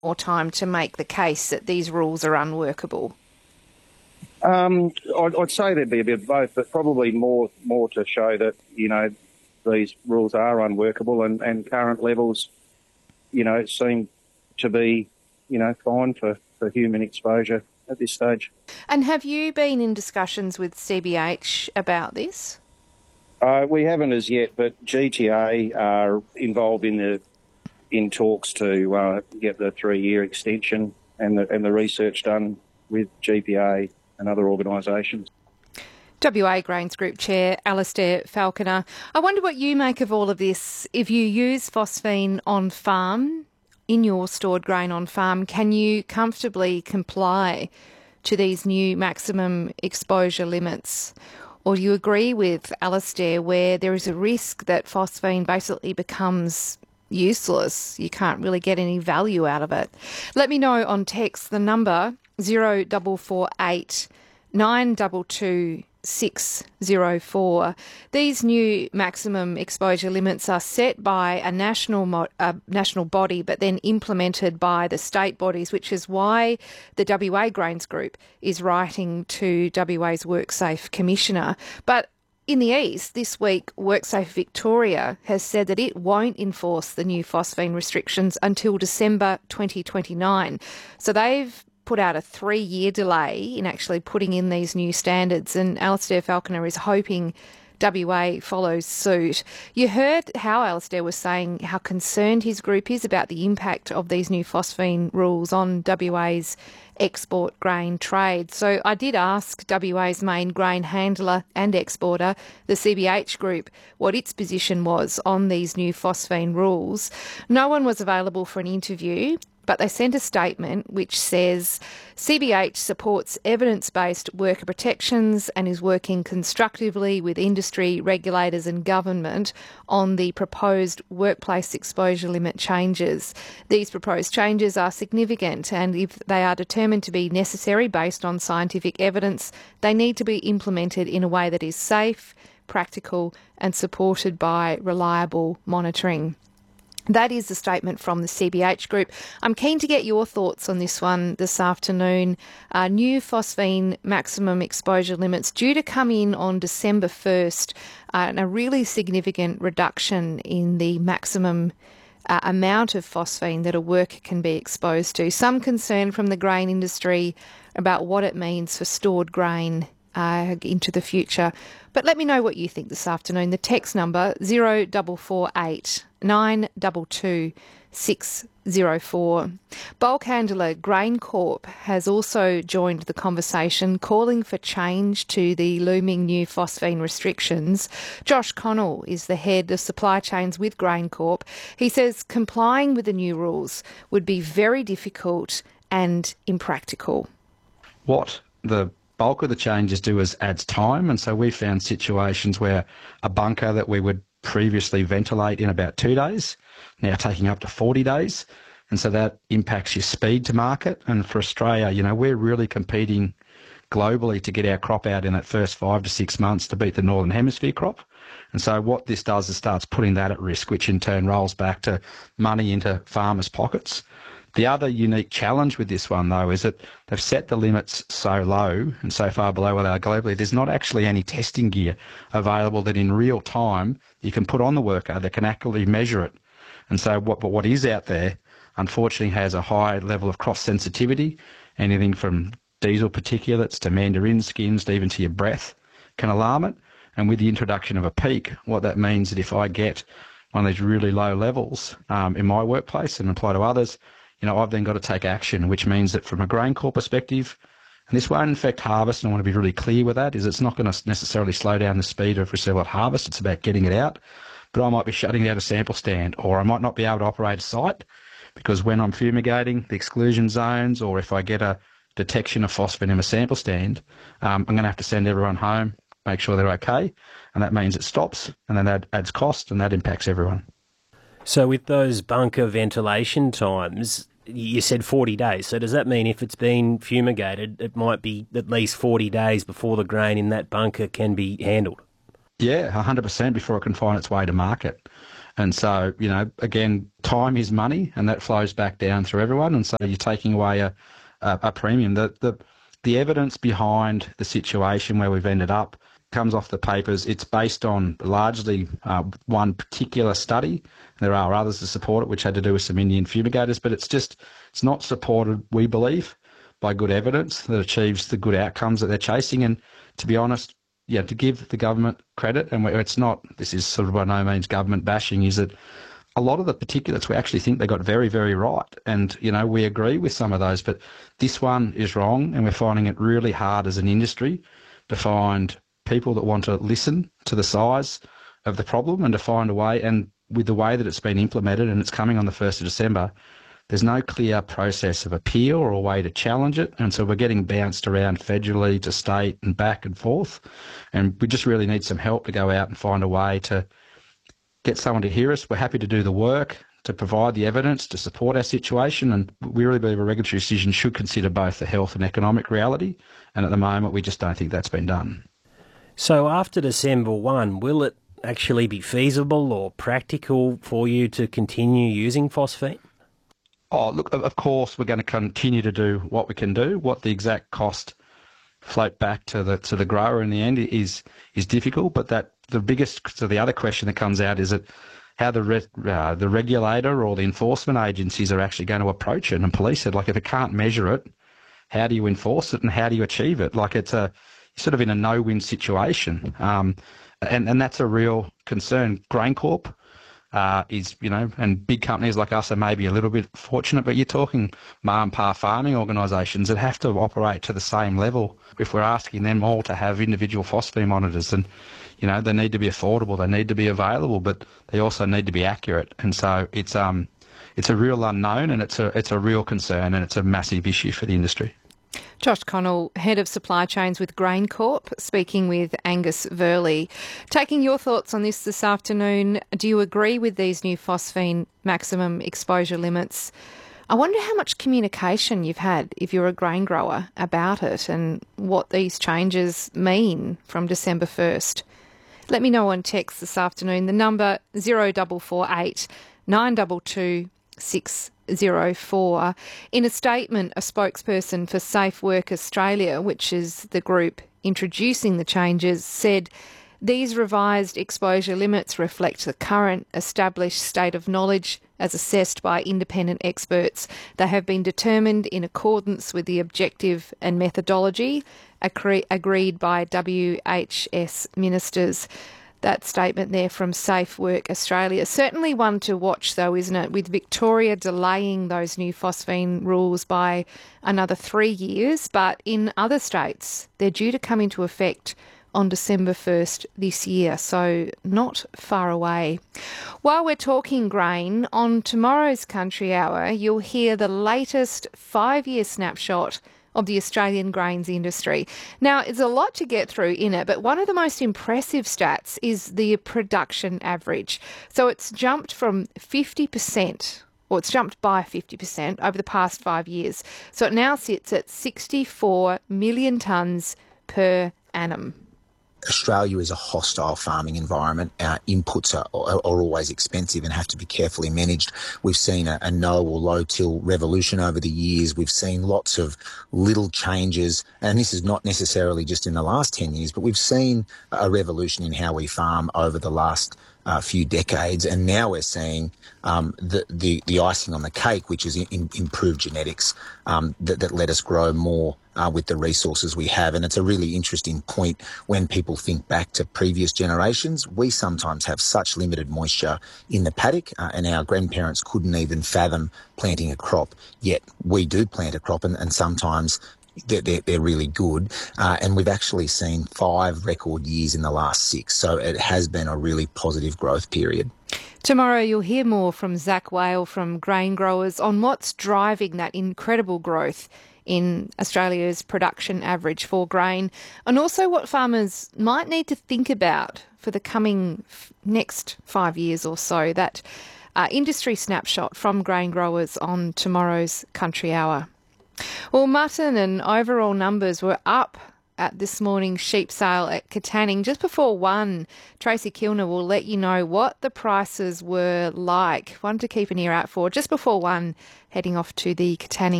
more time to make the case that these rules are unworkable? I'd say there'd be a bit of both, but probably more to show that, these rules are unworkable and current levels, seem to be, fine for human exposure at this stage. And have you been in discussions with CBH about this? We haven't as yet, but GTA are involved in talks to get the 3-year extension and the research done with GPA and other organisations. WA Grains Group Chair Alastair Falconer, I wonder what you make of all of this. If you use phosphine on farm, in your stored grain on farm, can you comfortably comply to these new maximum exposure limits? Or do you agree with Alastair where there is a risk that phosphine basically becomes useless? You can't really get any value out of it. Let me know on text. The number 0448 922 604. These new maximum exposure limits are set by a national body, but then implemented by the state bodies, which is why the WA Grains Group is writing to WA's WorkSafe Commissioner. But in the east, this week, WorkSafe Victoria has said that it won't enforce the new phosphine restrictions until December 2029. So they've put out a 3-year delay in actually putting in these new standards, and Alastair Falconer is hoping WA follows suit. You heard how Alastair was saying how concerned his group is about the impact of these new phosphine rules on WA's export grain trade. So I did ask WA's main grain handler and exporter, the CBH Group, what its position was on these new phosphine rules. No one was available for an interview, but they sent a statement which says CBH supports evidence-based worker protections and is working constructively with industry, regulators and government on the proposed workplace exposure limit changes. These proposed changes are significant, and if they are determined to be necessary based on scientific evidence, they need to be implemented in a way that is safe, practical and supported by reliable monitoring. That is the statement from the CBH Group. I'm keen to get your thoughts on this one this afternoon. New phosphine maximum exposure limits due to come in on December 1st, and a really significant reduction in the maximum amount of phosphine that a worker can be exposed to. Some concern from the grain industry about what it means for stored grain into the future. But let me know what you think this afternoon. The text number 0448 922 604. Bulk handler GrainCorp has also joined the conversation, calling for change to the looming new phosphine restrictions. Josh Connell is the head of supply chains with GrainCorp. He says complying with the new rules would be very difficult and impractical. What the bulk of the changes do is adds time, and so we found situations where a bunker that we would previously ventilate in about 2 days, now taking up to 40 days, and so that impacts your speed to market. And for Australia, we're really competing globally to get our crop out in that first 5 to 6 months to beat the Northern Hemisphere crop. And so what this does is starts putting that at risk, which in turn rolls back to money into farmers' pockets. The other unique challenge with this one, though, is that they've set the limits so low and so far below where they are globally, there's not actually any testing gear available that in real time you can put on the worker that can accurately measure it. And so what is out there, unfortunately, has a high level of cross sensitivity. Anything from diesel particulates to mandarin skins to even to your breath can alarm it. And with the introduction of a peak, what that means is that if I get one of these really low levels in my workplace and apply to others, I've then got to take action, which means that from a GrainCorp perspective, and this won't affect harvest, and I want to be really clear with that, is it's not going to necessarily slow down the speed of receival at harvest. It's about getting it out. But I might be shutting down a sample stand, or I might not be able to operate a site because when I'm fumigating the exclusion zones, or if I get a detection of phosphine in a sample stand, I'm going to have to send everyone home, make sure they're okay, and that means it stops, and then that adds cost, and that impacts everyone. So with those bunker ventilation times, you said 40 days. So does that mean if it's been fumigated, it might be at least 40 days before the grain in that bunker can be handled? Yeah, 100% before it can find its way to market. And so, again, time is money, and that flows back down through everyone. And so you're taking away a premium. The evidence behind the situation where we've ended up comes off the papers. It's based on largely one particular study. There are others to support it, which had to do with some Indian fumigators, but it's not supported, we believe, by good evidence that achieves the good outcomes that they're chasing. And to be honest, to give the government credit, and this is sort of by no means government bashing, is that a lot of the particulates we actually think they got very, very right. And, we agree with some of those, but this one is wrong, and we're finding it really hard as an industry to find people that want to listen to the size of the problem and to find a way. And with the way that it's been implemented, and it's coming on the 1st of December, there's no clear process of appeal or a way to challenge it. And so we're getting bounced around federally to state and back and forth. And we just really need some help to go out and find a way to get someone to hear us. We're happy to do the work, to provide the evidence, to support our situation. And we really believe a regulatory decision should consider both the health and economic reality. And at the moment, we just don't think that's been done. So after December 1, will it actually be feasible or practical for you to continue using phosphine? Oh, look, of course, we're going to continue to do what we can do. What the exact cost float back to the grower in the end is difficult. But the other question that comes out is that how the regulator or the enforcement agencies are actually going to approach it and police it. Like, if it can't measure it, how do you enforce it and how do you achieve it? Like, it's sort of in a no-win situation, and that's a real concern. GrainCorp is, and big companies like us are maybe a little bit fortunate, but you're talking ma and pa farming organisations that have to operate to the same level if we're asking them all to have individual phosphine monitors. And, they need to be affordable, they need to be available, but they also need to be accurate. And so it's a real unknown, and it's a real concern, and it's a massive issue for the industry. Josh Connell, Head of Supply Chains with GrainCorp, speaking with Angus Verley. Taking your thoughts on this afternoon, do you agree with these new phosphine maximum exposure limits? I wonder how much communication you've had, if you're a grain grower, about it and what these changes mean from December 1st. Let me know on text this afternoon. The number 0448 922 604. In a statement, a spokesperson for Safe Work Australia, which is the group introducing the changes, said these revised exposure limits reflect the current established state of knowledge as assessed by independent experts. They have been determined in accordance with the objective and methodology agreed by WHS ministers. That statement there from Safe Work Australia. Certainly one to watch, though, isn't it? With Victoria delaying those new phosphine rules by another 3 years, but in other states, they're due to come into effect on December 1st this year, so not far away. While we're talking grain, on tomorrow's Country Hour, you'll hear the latest 5-year snapshot of the Australian grains industry. Now, it's a lot to get through in it, but one of the most impressive stats is the production average. So it's jumped from 50%, or it's jumped by 50% over the past 5 years. So it now sits at 64 million tonnes per annum. Australia is a hostile farming environment. Our inputs are always expensive and have to be carefully managed. We've seen a no or low till revolution over the years. We've seen lots of little changes, and this is not necessarily just in the last 10 years, but we've seen a revolution in how we farm over the last few decades, and now we're seeing the icing on the cake, which is improved genetics that let us grow more with the resources we have. And it's a really interesting point when people think back to previous generations. We sometimes have such limited moisture in the paddock, and our grandparents couldn't even fathom planting a crop, yet we do plant a crop, and sometimes they're really good. And we've actually seen 5 record years in the last 6. So it has been a really positive growth period. Tomorrow you'll hear more from Zach Whale from Grain Growers on what's driving that incredible growth in Australia's production average for grain, and also what farmers might need to think about for the coming next 5 years or so. That industry snapshot from Grain Growers on tomorrow's Country Hour. Well, mutton and overall numbers were up at this morning's sheep sale at Katanning. Just before 1, Tracy Kilner will let you know what the prices were like. One to keep an ear out for. Just before 1, heading off to the Katanning